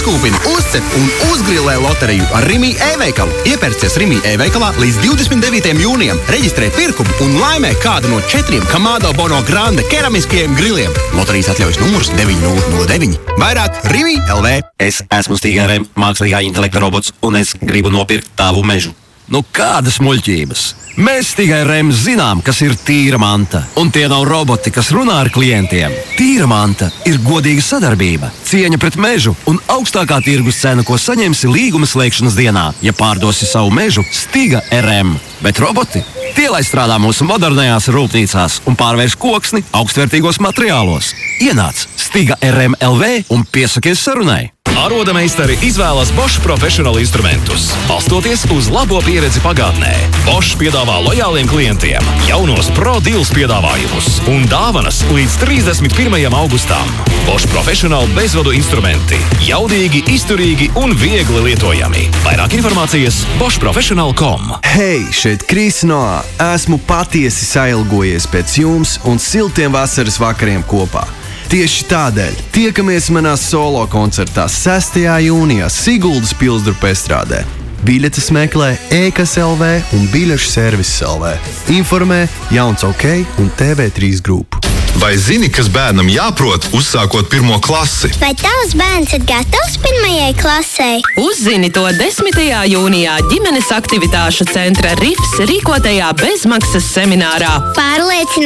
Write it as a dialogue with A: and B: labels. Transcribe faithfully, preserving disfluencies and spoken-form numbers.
A: Iekūpini, uzcep un uzgrilē loteriju ar Rimi e-veikalu. Iepērcies Rimi e-veikalā līdz divdesmit devītajam jūnijam. Reģistrē pirkumu un laimē kādu no četriem Kamado Bono Grande keramiskajiem griliem. Loterijas atļaujas numurs deviņi nulle nulle deviņi. Vairāk Rimi L V.
B: Es esmu Stiga R M, mākslīgā intelekta robots, un es gribu nopirkt tavu mežu.
C: Nu, kādas muļķības? Mēs Stiga R M zinām, kas ir tīra manta. Un tie nav roboti, kas runā ar klientiem. Tīra manta ir godīga sadarbība, cieņa pret mežu un augstākā tirgus cena, ko saņemsi līguma slēgšanas dienā, ja pārdosi savu mežu Stiga R M. Bet roboti? Tie, lai strādā mūsu modernajās rūpnīcās un pārvērš koksni augstvērtīgos materiālos. Ienāc Stiga R M L V un piesakies sarunai.
D: Arodameistari izvēlas Bosch Professional instrumentus, balstoties uz labo pieredzi pagātnē. Bosch piedāvā lojāliem klientiem jaunos Pro Deals piedāvājumus un dāvanas līdz trīsdesmit pirmajam augustam. Bosch Professional bezvadu instrumenti. Jaudīgi, izturīgi un viegli lietojami. Vairāk informācijas bosch professional punkt com.
E: Hei, šeit Kris Noā. Esmu patiesi sailgojies pēc jums un siltiem vasaras vakariem kopā. Tieši tādēļ tiekamies manā solo koncertā sestajā jūnijā Siguldas Pilsdrupa estrādē. Biļetes meklē e-kas L V un biļešu servis L V. Informē Jauns OK un T V trīs grupu.
F: Vai zini, kas bērnam jāprot, uzsākot pirmo klasi?
G: Vai tavs bērns ir gatavs pirmajai klasei?
H: Uzzini to desmitajā jūnijā ģimenes aktivitāšu centra R I F S rīkotajā bezmaksas seminārā.
G: Pārliecina